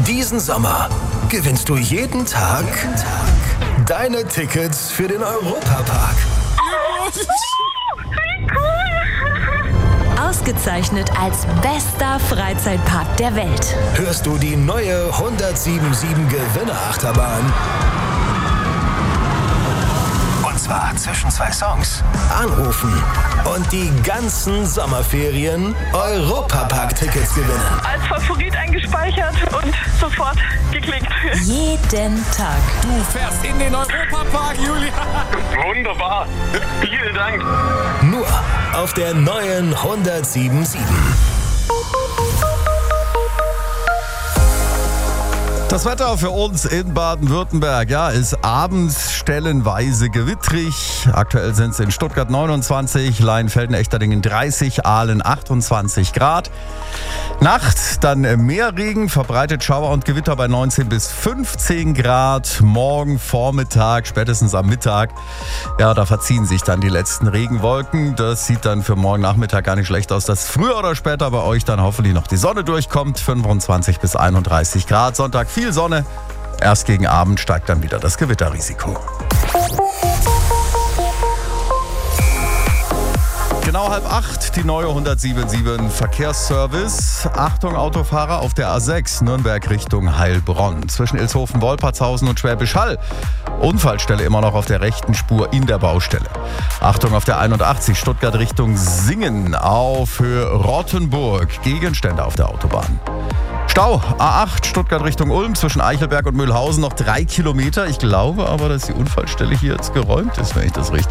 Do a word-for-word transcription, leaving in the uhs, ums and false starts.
Diesen Sommer gewinnst du jeden Tag, jeden Tag deine Tickets für den Europapark. Ausgezeichnet als bester Freizeitpark der Welt. Hörst du die neue hundertsiebenundsiebzig Gewinnerachterbahn? Und zwar zwischen zwei Songs. Anrufen und die ganzen Sommerferien Europapark-Tickets gewinnen. Als Favorit eingespeichert und sofort geklickt. Jeden Tag. Du fährst in den Europapark, Julia. Wunderbar. Vielen Dank. Nur auf der neuen hundertsiebenundsiebzig. Das Wetter für uns in Baden-Württemberg, ja, ist abends stellenweise gewittrig. Aktuell sind es in Stuttgart neunundzwanzig, Leinfelden-Echterdingen dreißig, Aalen achtundzwanzig Grad. Nacht dann mehr Regen, verbreitet Schauer und Gewitter bei neunzehn bis fünfzehn Grad. Morgen Vormittag, spätestens am Mittag, ja, da verziehen sich dann die letzten Regenwolken. Das sieht dann für morgen Nachmittag gar nicht schlecht aus, dass früher oder später bei euch dann hoffentlich noch die Sonne durchkommt. fünfundzwanzig bis einunddreißig Grad. Sonntag viel Sonne. Erst gegen Abend steigt dann wieder das Gewitterrisiko. Genau halb acht, die neue hundertsiebenundsiebzig Verkehrsservice. Achtung Autofahrer auf der A sechs, Nürnberg Richtung Heilbronn. Zwischen Ilshofen, Wolpertshausen und Schwäbisch Hall. Unfallstelle immer noch auf der rechten Spur in der Baustelle. Achtung auf der einundachtzig, Stuttgart Richtung Singen auf Höhe Rottenburg. Gegenstände auf der Autobahn. Stau, A acht, Stuttgart Richtung Ulm, zwischen Eichelberg und Mühlhausen noch drei Kilometer. Ich glaube aber, dass die Unfallstelle hier jetzt geräumt ist, wenn ich das richtig